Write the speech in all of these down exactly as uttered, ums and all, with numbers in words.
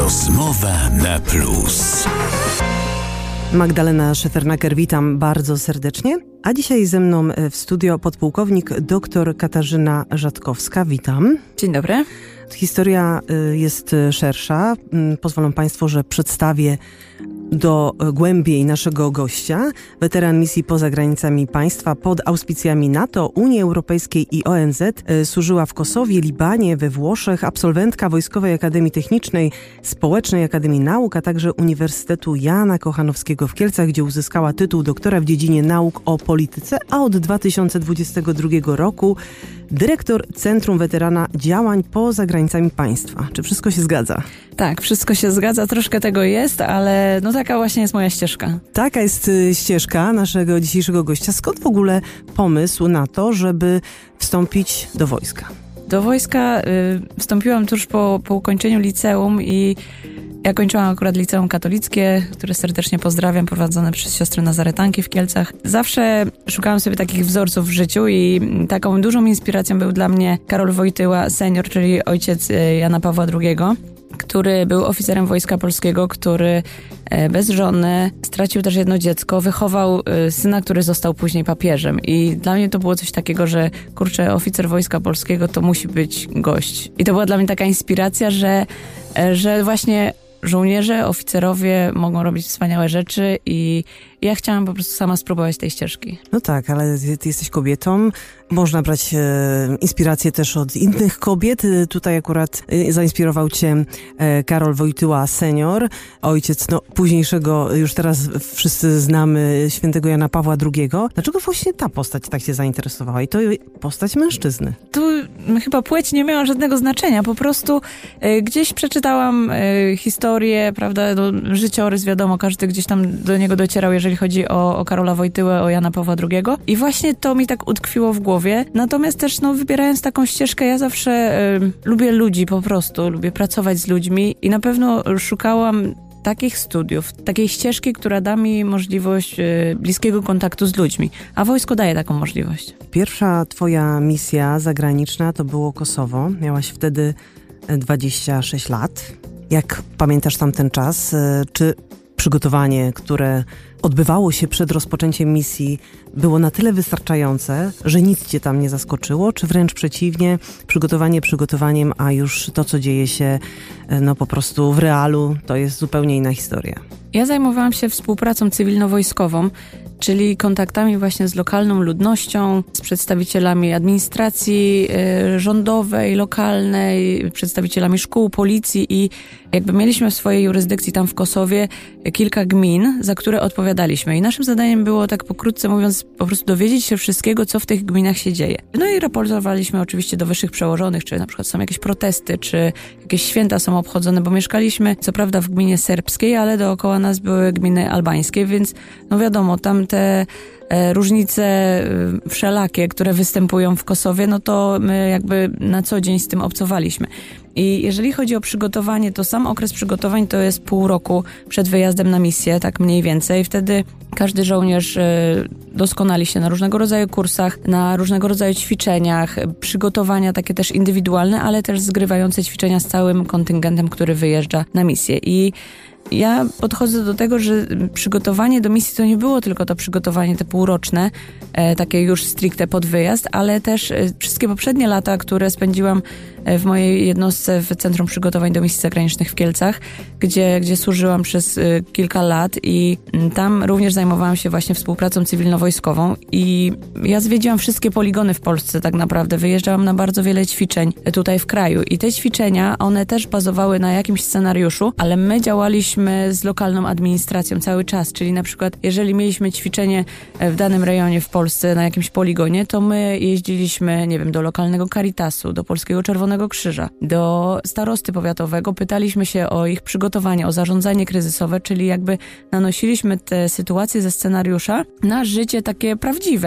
Rozmowa na plus. Magdalena Szefernaker, witam bardzo serdecznie. A dzisiaj ze mną w studio podpułkownik dr Katarzyna Rzatkowska. Witam. Dzień dobry. Historia jest szersza. Pozwolą Państwo, że przedstawię do głębiej naszego gościa. Weteran misji poza granicami państwa pod auspicjami NATO, Unii Europejskiej i O N Z. Służyła w Kosowie, Libanie, we Włoszech. Absolwentka Wojskowej Akademii Technicznej, Społecznej Akademii Nauk, a także Uniwersytetu Jana Kochanowskiego w Kielcach, gdzie uzyskała tytuł doktora w dziedzinie nauk o polityce, a od dwa tysiące dwudziestego drugiego roku dyrektor Centrum Weterana Działań poza granicami państwa. Czy wszystko się zgadza? Tak, wszystko się zgadza, troszkę tego jest, ale no taka właśnie jest moja ścieżka. Taka jest ścieżka naszego dzisiejszego gościa. Skąd w ogóle pomysł na to, żeby wstąpić do wojska? Do wojska y, wstąpiłam tuż po, po ukończeniu liceum i ja kończyłam akurat liceum katolickie, które serdecznie pozdrawiam, prowadzone przez siostry Nazaretanki w Kielcach. Zawsze szukałam sobie takich wzorców w życiu i taką dużą inspiracją był dla mnie Karol Wojtyła senior, czyli ojciec Jana Pawła drugiego, który był oficerem Wojska Polskiego, który bez żony stracił też jedno dziecko, wychował syna, który został później papieżem. I dla mnie to było coś takiego, że kurczę, oficer Wojska Polskiego to musi być gość. I to była dla mnie taka inspiracja, że, że właśnie żołnierze, oficerowie mogą robić wspaniałe rzeczy i ja chciałam po prostu sama spróbować tej ścieżki. No tak, ale ty jesteś kobietą. Można brać e, inspirację też od innych kobiet. Tutaj akurat e, zainspirował cię e, Karol Wojtyła senior, ojciec no, późniejszego, już teraz wszyscy znamy, świętego Jana Pawła drugiego. Dlaczego właśnie ta postać tak cię zainteresowała? I to postać mężczyzny. Tu chyba płeć nie miała żadnego znaczenia. Po prostu e, gdzieś przeczytałam e, historię, prawda, no, życiorys, wiadomo, każdy gdzieś tam do niego docierał, jeżeli chodzi o, o Karola Wojtyłę, o Jana Pawła drugiego. I właśnie to mi tak utkwiło w głowie. Natomiast też, no, wybierając taką ścieżkę, ja zawsze y, lubię ludzi po prostu, lubię pracować z ludźmi i na pewno szukałam takich studiów, takiej ścieżki, która da mi możliwość y, bliskiego kontaktu z ludźmi. A wojsko daje taką możliwość. Pierwsza twoja misja zagraniczna to było Kosowo. Miałaś wtedy dwadzieścia sześć lat. Jak pamiętasz tamten czas? Czy przygotowanie, które odbywało się przed rozpoczęciem misji, było na tyle wystarczające, że nic cię tam nie zaskoczyło, czy wręcz przeciwnie, przygotowanie przygotowaniem, a już to, co dzieje się no po prostu w realu, to jest zupełnie inna historia? Ja zajmowałam się współpracą cywilno-wojskową, czyli kontaktami właśnie z lokalną ludnością, z przedstawicielami administracji y, rządowej, lokalnej, przedstawicielami szkół, policji i jakby mieliśmy w swojej jurysdykcji tam w Kosowie kilka gmin, za które odpowiadaliśmy. I naszym zadaniem było, tak pokrótce mówiąc, po prostu dowiedzieć się wszystkiego, co w tych gminach się dzieje. No i raportowaliśmy oczywiście do wyższych przełożonych, czy na przykład są jakieś protesty, czy jakieś święta są obchodzone, bo mieszkaliśmy co prawda w gminie serbskiej, ale dookoła nas były gminy albańskie, więc no wiadomo, tam te e, różnice e, wszelakie, które występują w Kosowie, no to my jakby na co dzień z tym obcowaliśmy. I jeżeli chodzi o przygotowanie, to sam okres przygotowań to jest pół roku przed wyjazdem na misję, tak mniej więcej. Wtedy każdy żołnierz e, doskonali się na różnego rodzaju kursach, na różnego rodzaju ćwiczeniach, przygotowania takie też indywidualne, ale też zgrywające ćwiczenia z całym kontyngentem, który wyjeżdża na misję. I ja podchodzę do tego, że przygotowanie do misji to nie było tylko to przygotowanie te półroczne, e, takie już stricte pod wyjazd, ale też e, wszystkie poprzednie lata, które spędziłam w mojej jednostce w Centrum Przygotowań do Misji Zagranicznych w Kielcach, gdzie, gdzie służyłam przez y, kilka lat i y, tam również zajmowałam się właśnie współpracą cywilno-wojskową i ja zwiedziłam wszystkie poligony w Polsce tak naprawdę. Wyjeżdżałam na bardzo wiele ćwiczeń tutaj w kraju i te ćwiczenia, one też bazowały na jakimś scenariuszu, ale my działaliśmy z lokalną administracją cały czas, czyli na przykład jeżeli mieliśmy ćwiczenie w danym rejonie w Polsce na jakimś poligonie, to my jeździliśmy, nie wiem, do lokalnego Caritasu, do Polskiego Czerwonego Krzyża, do starosty powiatowego, pytaliśmy się o ich przygotowanie, o zarządzanie kryzysowe, czyli jakby nanosiliśmy te sytuacje ze scenariusza na życie takie prawdziwe.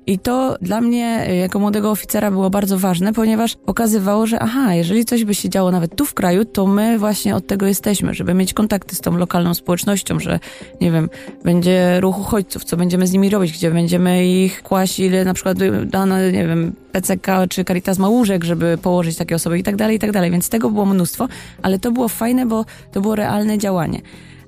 I to dla mnie jako młodego oficera było bardzo ważne, ponieważ pokazywało, że aha, jeżeli coś by się działo nawet tu w kraju, to my właśnie od tego jesteśmy, żeby mieć kontakty z tą lokalną społecznością, że nie wiem, będzie ruch uchodźców, co będziemy z nimi robić, gdzie będziemy ich kłaść, ile na przykład dane, nie wiem, P C K czy Caritas ma łóżek, żeby położyć takie osoby i tak dalej, i tak dalej. Więc tego było mnóstwo, ale to było fajne, bo to było realne działanie.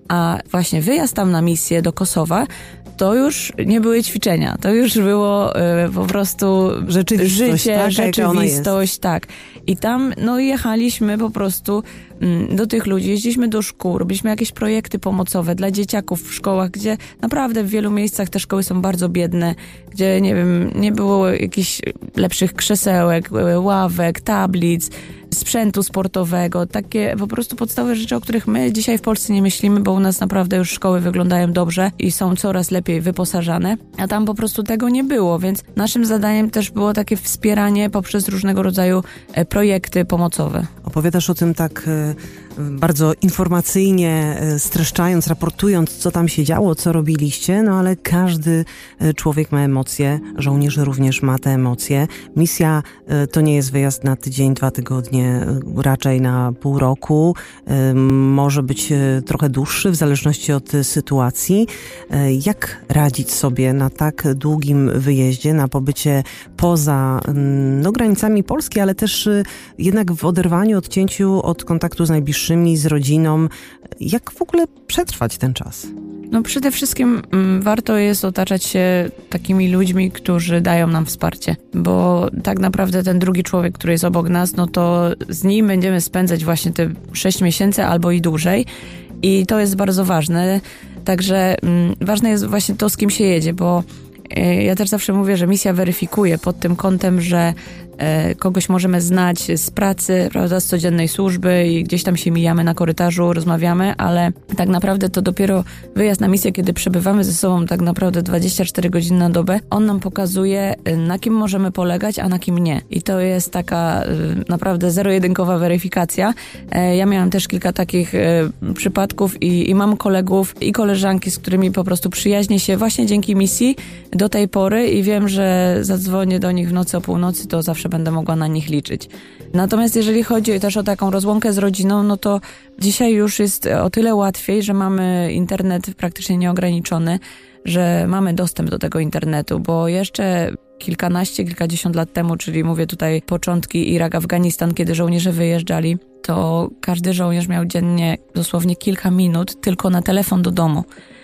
A właśnie wyjazd tam na misję do Kosowa, to już nie były ćwiczenia, to już było y, po prostu rzeczywistość, życie, tak, rzeczywistość, tak. I tam no jechaliśmy po prostu mm, do tych ludzi, jeździliśmy do szkół, robiliśmy jakieś projekty pomocowe dla dzieciaków w szkołach, gdzie naprawdę w wielu miejscach te szkoły są bardzo biedne, gdzie nie wiem, nie było jakichś lepszych krzesełek, ławek, tablic, sprzętu sportowego, takie po prostu podstawowe rzeczy, o których my dzisiaj w Polsce nie myślimy, bo u nas naprawdę już szkoły wyglądają dobrze i są coraz lepiej wyposażane, a tam po prostu tego nie było, więc naszym zadaniem też było takie wspieranie poprzez różnego rodzaju projekty pomocowe. Opowiadasz o tym tak bardzo informacyjnie, streszczając, raportując, co tam się działo, co robiliście, no ale każdy człowiek ma emocje, żołnierz również ma te emocje. Misja to nie jest wyjazd na tydzień, dwa tygodnie, raczej na pół roku, może być trochę dłuższy w zależności od sytuacji. Jak radzić sobie na tak długim wyjeździe, na pobycie poza no, granicami Polski, ale też jednak w oderwaniu, odcięciu od kontaktu z najbliższymi, z rodziną. Jak w ogóle przetrwać ten czas? No przede wszystkim m, warto jest otaczać się takimi ludźmi, którzy dają nam wsparcie, bo tak naprawdę ten drugi człowiek, który jest obok nas, no to z nim będziemy spędzać właśnie te sześć miesięcy albo i dłużej i to jest bardzo ważne. Także m, ważne jest właśnie to, z kim się jedzie, bo y, ja też zawsze mówię, że misja weryfikuje pod tym kątem, że kogoś możemy znać z pracy, prawda, z codziennej służby i gdzieś tam się mijamy na korytarzu, rozmawiamy, ale tak naprawdę to dopiero wyjazd na misję, kiedy przebywamy ze sobą tak naprawdę dwadzieścia cztery godziny na dobę, on nam pokazuje, na kim możemy polegać, a na kim nie. I to jest taka naprawdę zero-jedynkowa weryfikacja. Ja miałam też kilka takich przypadków i, i mam kolegów i koleżanki, z którymi po prostu przyjaźnię się właśnie dzięki misji do tej pory i wiem, że zadzwonię do nich w nocy o północy, to zawsze będę mogła na nich liczyć. Natomiast jeżeli chodzi też o taką rozłąkę z rodziną, no to dzisiaj już jest o tyle łatwiej, że mamy internet praktycznie nieograniczony, że mamy dostęp do tego internetu, bo jeszcze kilkanaście, kilkadziesiąt lat temu, czyli mówię tutaj początki Irak, Afganistan, kiedy żołnierze wyjeżdżali, to każdy żołnierz miał dziennie dosłownie kilka minut tylko na telefon do domu.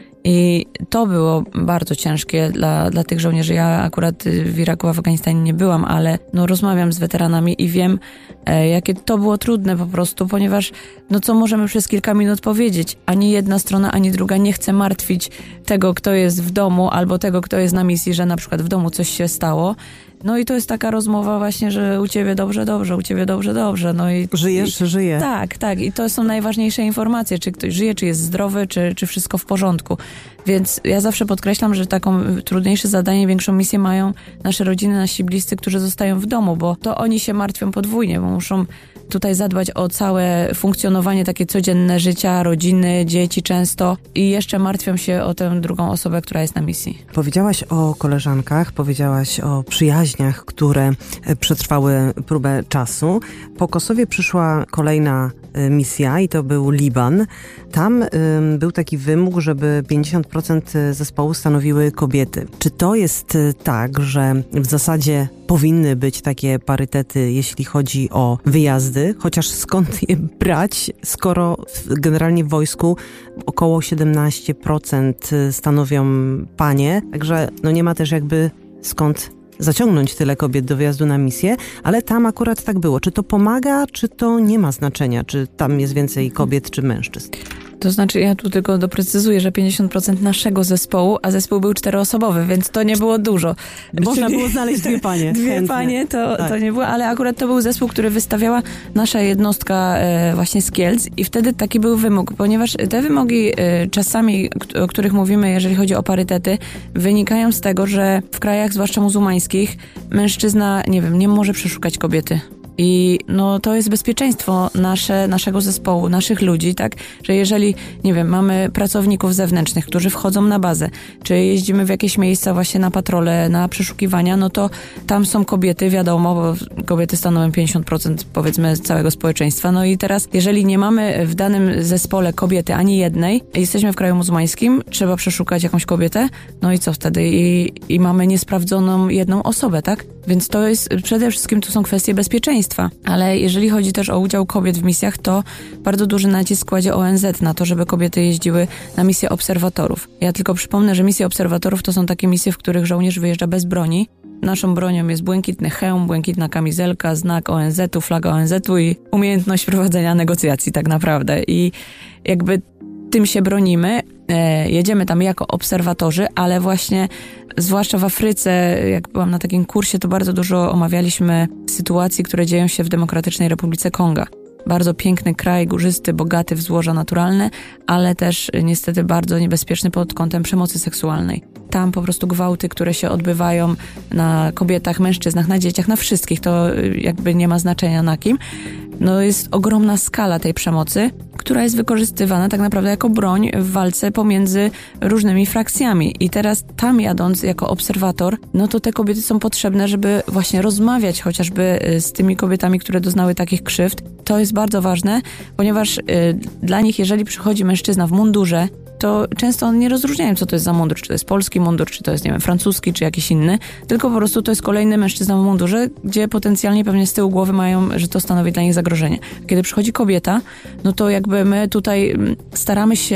I to było bardzo ciężkie dla, dla tych żołnierzy. Ja akurat w Iraku, w Afganistanie nie byłam, ale no rozmawiam z weteranami i wiem, e, jakie to było trudne po prostu, ponieważ no co możemy przez kilka minut powiedzieć? Ani jedna strona, ani druga nie chce martwić tego, kto jest w domu, albo tego, kto jest na misji, że na przykład w domu coś się stało. No i to jest taka rozmowa właśnie, że u ciebie dobrze, dobrze, u ciebie dobrze, dobrze. No i, Żyjesz, i, żyje. Tak, tak. I to są najważniejsze informacje, czy ktoś żyje, czy jest zdrowy, czy, czy wszystko w porządku. Więc ja zawsze podkreślam, że taką trudniejsze zadanie, większą misję mają nasze rodziny, nasi bliscy, którzy zostają w domu, bo to oni się martwią podwójnie, bo muszą tutaj zadbać o całe funkcjonowanie takie codzienne życia, rodziny, dzieci często i jeszcze martwią się o tę drugą osobę, która jest na misji. Powiedziałaś o koleżankach, powiedziałaś o przyjaźniach, które przetrwały próbę czasu. Po Kosowie przyszła kolejna misja i to był Liban. Tam y, był taki wymóg, żeby pięćdziesiąt procent zespołu stanowiły kobiety. Czy to jest tak, że w zasadzie powinny być takie parytety, jeśli chodzi o wyjazdy? Chociaż skąd je brać, skoro generalnie w wojsku około siedemnaście procent stanowią panie, także no nie ma też jakby skąd zaciągnąć tyle kobiet do wyjazdu na misję, ale tam akurat tak było. Czy to pomaga, czy to nie ma znaczenia? Czy tam jest więcej kobiet, czy mężczyzn? To znaczy, ja tu tylko doprecyzuję, że pięćdziesiąt procent naszego zespołu, a zespół był czteroosobowy, więc to nie było dużo. Można Czyli było znaleźć dwie panie. Dwie chętne. panie to, tak. to nie było, ale akurat to był zespół, który wystawiała nasza jednostka e, właśnie z Kielc i wtedy taki był wymóg, ponieważ te wymogi e, czasami, o których mówimy, jeżeli chodzi o parytety, wynikają z tego, że w krajach, zwłaszcza muzułmańskich, mężczyzna, nie wiem, nie może przeszukać kobiety. I no to jest bezpieczeństwo nasze, naszego zespołu, naszych ludzi, tak? Że jeżeli, nie wiem, mamy pracowników zewnętrznych, którzy wchodzą na bazę, czy jeździmy w jakieś miejsca właśnie na patrole, na przeszukiwania, no to tam są kobiety, wiadomo, bo kobiety stanowią pięćdziesiąt procent powiedzmy całego społeczeństwa. No i teraz, jeżeli nie mamy w danym zespole kobiety ani jednej, jesteśmy w kraju muzułmańskim, trzeba przeszukać jakąś kobietę, no i co wtedy? I, i mamy niesprawdzoną jedną osobę, tak? Więc to jest, przede wszystkim to są kwestie bezpieczeństwa. Ale jeżeli chodzi też o udział kobiet w misjach, to bardzo duży nacisk kładzie O N Z na to, żeby kobiety jeździły na misje obserwatorów. Ja tylko przypomnę, że misje obserwatorów to są takie misje, w których żołnierz wyjeżdża bez broni. Naszą bronią jest błękitny hełm, błękitna kamizelka, znak O N Z u, flaga O N Z u i umiejętność prowadzenia negocjacji tak naprawdę. I jakby tym się bronimy. E, jedziemy tam jako obserwatorzy, ale właśnie zwłaszcza w Afryce, jak byłam na takim kursie, to bardzo dużo omawialiśmy sytuacji, które dzieją się w Demokratycznej Republice Konga. Bardzo piękny kraj, górzysty, bogaty w złoża naturalne, ale też niestety bardzo niebezpieczny pod kątem przemocy seksualnej. Tam po prostu gwałty, które się odbywają na kobietach, mężczyznach, na dzieciach, na wszystkich, to jakby nie ma znaczenia na kim. No jest ogromna skala tej przemocy, która jest wykorzystywana tak naprawdę jako broń w walce pomiędzy różnymi frakcjami. I teraz tam jadąc jako obserwator, no to te kobiety są potrzebne, żeby właśnie rozmawiać chociażby z tymi kobietami, które doznały takich krzywd. To jest bardzo ważne, ponieważ y, dla nich, jeżeli przychodzi mężczyzna w mundurze, to często oni nie rozróżniają, co to jest za mundur, czy to jest polski mundur, czy to jest, nie wiem, francuski, czy jakiś inny, tylko po prostu to jest kolejny mężczyzna w mundurze, gdzie potencjalnie pewnie z tyłu głowy mają, że to stanowi dla nich zagrożenie. Kiedy przychodzi kobieta, no to jakby my tutaj staramy się